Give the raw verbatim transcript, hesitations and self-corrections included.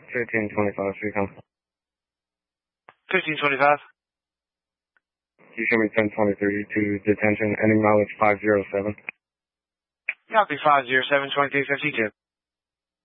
fifteen twenty-five, Recon. fifteen twenty-five. You show me ten twenty-three to detention, ending mileage five zero seven. Copy five zero seven, twenty-three fifty-two.